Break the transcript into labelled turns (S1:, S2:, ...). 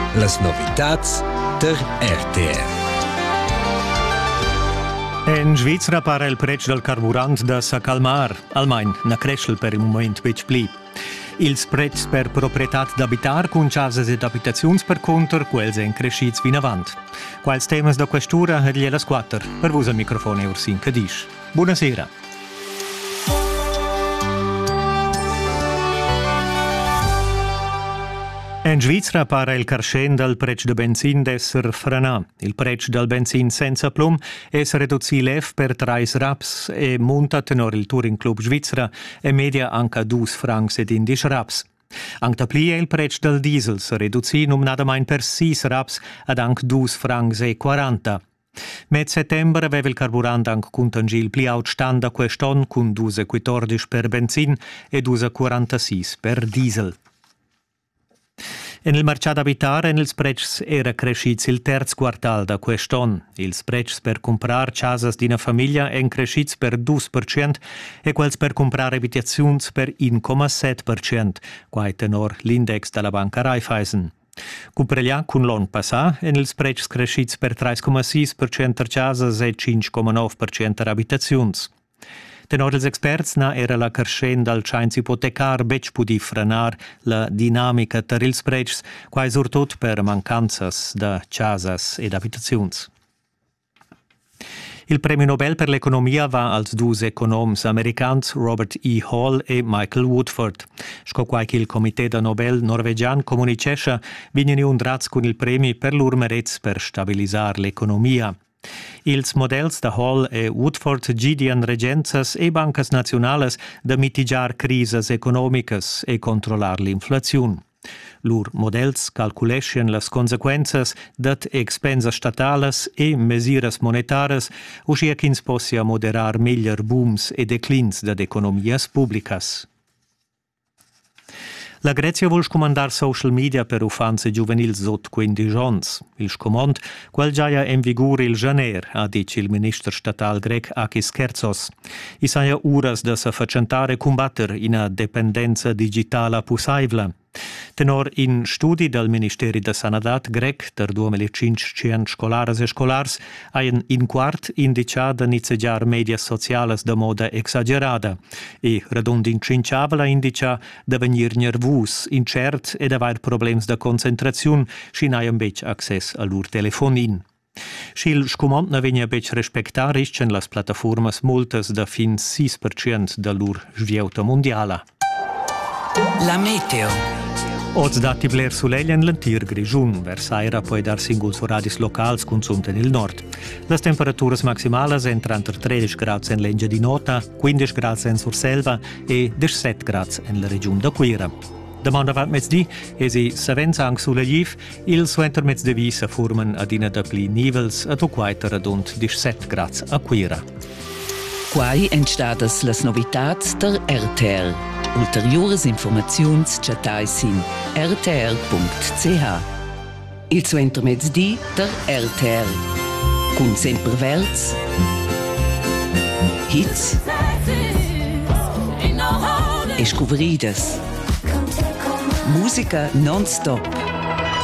S1: Las novitats der RTR.
S2: In Svizzera pare il prezzo del carburant da sa calmar, almeno na crescel per il momento bec pli. Ils prezzi per proprietat d'abitar con casas ed abitazions per conter, quels en crescits vin avant. Quals temas da questura ed gliela squatter, per vos al microfono Ursin Cadisch. Buonasera. In Svizzera pare il carscen del prezzo del benzin d'esser frenà. Il prezzo del benzin senza plom es ridotto lev per 3 raps e monta tenor il Touring Club Svizzera e media anche 2 francs ed 11 raps. Anche pli è il prezzo del diesel si ridotto numnadamain per 6 raps ad anche 2 francs e 40. Med settembre aveva il carburant anche contangil pli outstand da quest'anno con 2,14 per benzin e 2,46 per diesel. En il mercato abitare ils prezzi era crescits il terzo quartal da quest'anno. Ils prezzi per comprar casas d'ina famiglia en crescits per 2% e quels per comprar abitazions per 1,7%, quai tenor l'index della banca Raiffeisen. Cupreglià con l'anno passà en ils prezzi crescits per 3,6% per casas e 5,9% per abitazions. Tenor els experts na era la carscen dal chains ipotecar bec pudi frenar la dinamica ter ils prezzi, quai surtot per mancanzas da casas ed abitazions. Il premio Nobel per l'economia va als 2 economs americans Robert E. Hall e Michael Woodford. Sco quai che il Comité da Nobel norvegian comunicescha vigni undrats con il premio per lur merets per stabilisar l'economia. Ils models da Hall e Woodford gidian regenzas e bancas nacionales da mitigar crises economicas e controlar l'inflaziun. Lur models calculeschen las consequenzas dat expensas statales e mesiras monetaras uscia ch'ins possia moderar meglier booms e declins da economias publicas. La Grecia vuol scomandar social media per ufanze juvenils sot 15 ans. Il scomand, quel giaia in vigore il janer, ha dice il ministro statal grec Akis Kertsos. I saia uras da sa facentare combatter ina dependenza digitala pusaivla. Tenor in studi del Ministeri da Sanadat grec der 2500 scolares e scolars haien in quart indiciada nizegiar medias sociales da moda exagerada e redond in cinciavala indicia da venir nervus, incert ed avair problems da concentraziun shin haien bec access a lur telefonin. Schil scumont na vegna bec respectar iscen las plataformas multas da fin 6% da lur sviauta mondiala.
S3: La meteo.
S2: Oz dati bler suleglia in l'antir grigiun, versaira puoi dar singuls radis locals consumte nel nord. Las temperaturas maximales entran tra 13 grads en l'engia di nota, 15 grads en Surselva e 17 grads en la region da Quira. Demanda avat mezzdi, esi savenza anche sulla Liv, il suenter mezzdevi sa formen ad ina da pli nivels ad uquaita radund 17 grads a Quira.
S3: Quai entstadas las novitats der RTR. Ulteriores informaziuns chatais in rtr.ch. Il suenter mezzdi der RTR. Cun sempre verts, hits e scuveridas. Musica non-stop.